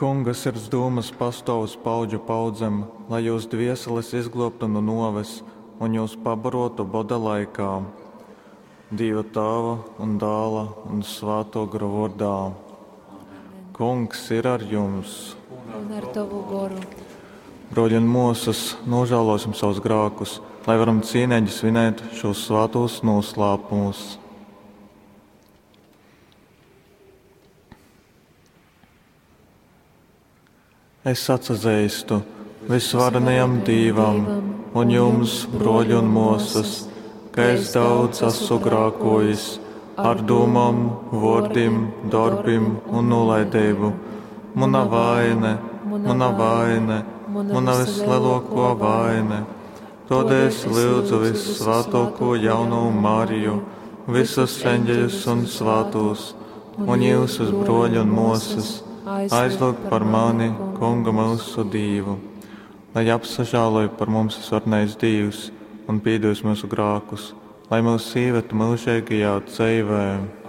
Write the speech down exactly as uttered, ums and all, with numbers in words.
Kunga sirds domas pastāvus paudžu paudzem, lai jūs dvieseles izglābtu no noves un jūs pabarotu bada laikā. Dieva Tēva un Dēla un Svēto garu vārdā. Kungs ir ar jums. Un ar tavu garu. Broļi un mūsas, nožēlosim savus grākus, lai varam cīnēģi svinēt šos svētos noslēpumus. Es atsazīstu visvarenajam Dievam un jums, broļi un mūsas, ka es daudz esmu grākojis ar domām, vārdiem, darbiem un nolaidību. Mana vaina, mana vaina, mana vislielākā vaina. Tādēļ es lūdzu vissvētāko jauno Mariju, visus eņģeļus un svētos, un jūsus broļi un mūsas, aizlūgt par mani, Kunga mūsu Dievu, lai apsažāloja par mums visvarnais Dievs un piedos mūsu grākus, lai mūs sīvetu mūžīgajā dzīvē.